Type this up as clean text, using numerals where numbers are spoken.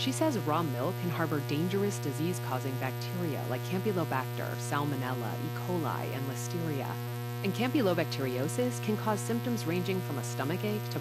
She says raw milk can harbor dangerous disease causing bacteria like Campylobacter, Salmonella, E. coli, and Listeria. And Campylobacteriosis can cause symptoms ranging from a stomachache to